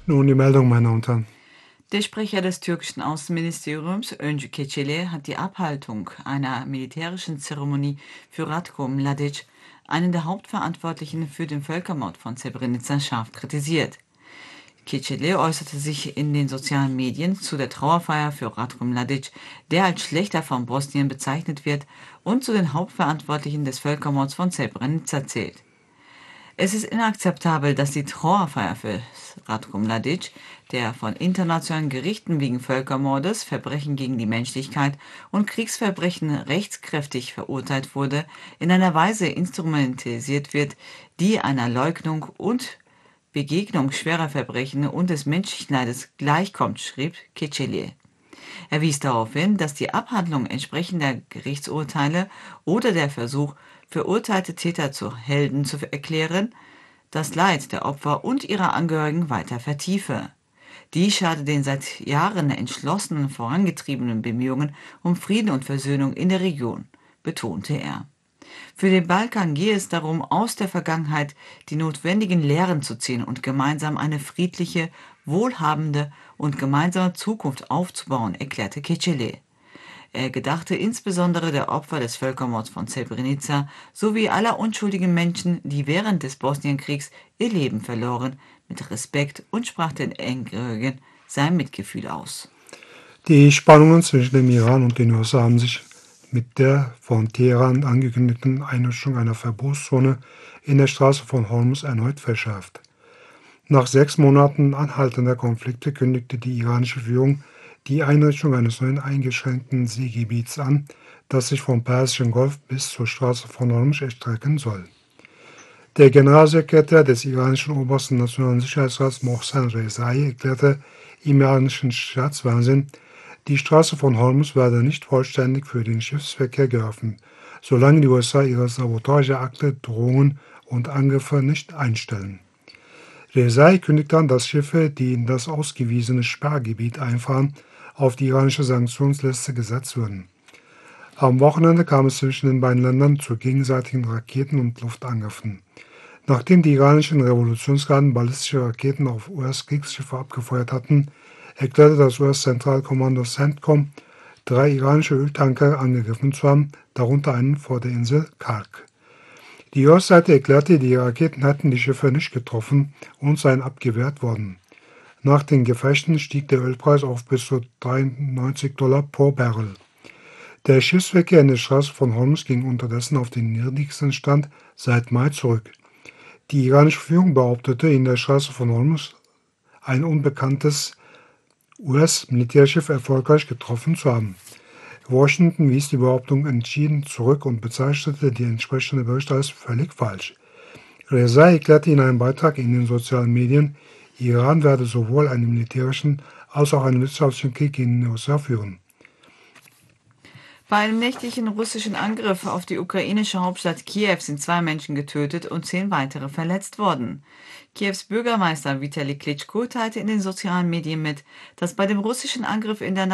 Nun die Meldung, meine Damen und Herren. Der Sprecher des türkischen Außenministeriums, Öncü Keçeli, hat die Abhaltung einer militärischen Zeremonie für Ratko Mladic, einen der Hauptverantwortlichen für den Völkermord von Srebrenica, scharf kritisiert. Keçeli äußerte sich in den sozialen Medien zu der Trauerfeier für Ratko Mladic, der als Schlächter von Bosnien bezeichnet wird und zu den Hauptverantwortlichen des Völkermords von Srebrenica zählt. Es ist inakzeptabel, dass die Trauerfeier für Ratko Mladic, der von internationalen Gerichten wegen Völkermordes, Verbrechen gegen die Menschlichkeit und Kriegsverbrechen rechtskräftig verurteilt wurde, in einer Weise instrumentalisiert wird, die einer Leugnung und Begegnung schwerer Verbrechen und des menschlichen Leides gleichkommt, schrieb Keçeli. Er wies darauf hin, dass die Abhandlung entsprechender Gerichtsurteile oder der Versuch, verurteilte Täter zu Helden zu erklären, das Leid der Opfer und ihrer Angehörigen weiter vertiefe. Dies schade den seit Jahren entschlossenen vorangetriebenen Bemühungen um Frieden und Versöhnung in der Region, betonte er. Für den Balkan gehe es darum, aus der Vergangenheit die notwendigen Lehren zu ziehen und gemeinsam eine friedliche, wohlhabende und gemeinsame Zukunft aufzubauen, erklärte Keçeli. Er gedachte insbesondere der Opfer des Völkermords von Srebrenica sowie aller unschuldigen Menschen, die während des Bosnienkriegs ihr Leben verloren, mit Respekt und sprach den Angehörigen sein Mitgefühl aus. Die Spannungen zwischen dem Iran und den USA haben sich mit der von Teheran angekündigten Einrichtung einer Verbotszone in der Straße von Hormuz erneut verschärft. Nach 6 Monaten anhaltender Konflikte kündigte die iranische Führung die Einrichtung eines neuen eingeschränkten Seegebiets an, das sich vom Persischen Golf bis zur Straße von Hormuz erstrecken soll. Der Generalsekretär des iranischen obersten Nationalen Sicherheitsrats Mohsen Rezai erklärte im iranischen Staatsfernsehen, die Straße von Hormuz werde nicht vollständig für den Schiffsverkehr geöffnet, solange die USA ihre Sabotageakte, Drohungen und Angriffe nicht einstellen. Rezai kündigt an, dass Schiffe, die in das ausgewiesene Sperrgebiet einfahren, auf die iranische Sanktionsliste gesetzt würden. Am Wochenende kam es zwischen den beiden Ländern zu gegenseitigen Raketen- und Luftangriffen. Nachdem die iranischen Revolutionsgarden ballistische Raketen auf US-Kriegsschiffe abgefeuert hatten, erklärte das US-Zentralkommando CENTCOM, 3 iranische Öltanker angegriffen zu haben, darunter einen vor der Insel Kark. Die US-Seite erklärte, die Raketen hätten die Schiffe nicht getroffen und seien abgewehrt worden. Nach den Gefechten stieg der Ölpreis auf bis zu $93 pro Barrel. Der Schiffsverkehr in der Straße von Hormuz ging unterdessen auf den niedrigsten Stand seit Mai zurück. Die iranische Führung behauptete, in der Straße von Hormuz ein unbekanntes US-Militärschiff erfolgreich getroffen zu haben. Washington wies die Behauptung entschieden zurück und bezeichnete die entsprechende Bericht als völlig falsch. Rezai erklärte in einem Beitrag in den sozialen Medien, Iran werde sowohl einen militärischen als auch einen wirtschaftlichen Krieg gegen die USA führen. Bei einem nächtlichen russischen Angriff auf die ukrainische Hauptstadt Kiew sind 2 Menschen getötet und 10 weitere verletzt worden. Kiews Bürgermeister Vitali Klitschko teilte in den sozialen Medien mit, dass bei dem russischen Angriff in der